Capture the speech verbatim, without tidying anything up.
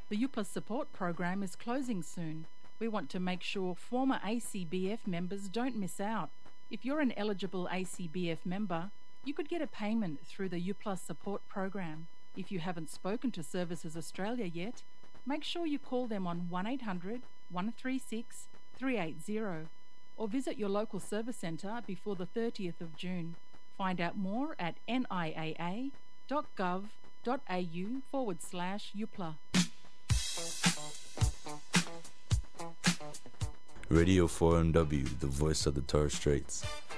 The U P L A support program is closing soon. We want to make sure former A C B F members don't miss out. If you're an eligible A C B F member, you could get a payment through the U P L A support program. If you haven't spoken to Services Australia yet, make sure you call them on one eight hundred, one three six, three eight zero or visit your local service centre before the thirtieth of June. Find out more at niaa.gov.au forward slash UPLA. Radio four M W, the voice of the Torres Straits.